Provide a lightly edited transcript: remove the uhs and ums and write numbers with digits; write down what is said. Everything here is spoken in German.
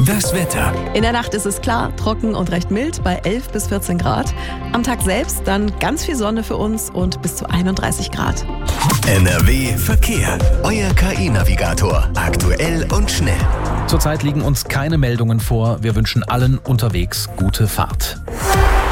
Das Wetter. In der Nacht ist es klar, trocken und recht mild bei 11 bis 14 Grad. Am Tag selbst dann ganz viel Sonne für uns und bis zu 31 Grad. NRW Verkehr. Euer KI-Navigator. Aktuell und schnell. Zurzeit liegen uns keine Meldungen vor. Wir wünschen allen unterwegs gute Fahrt.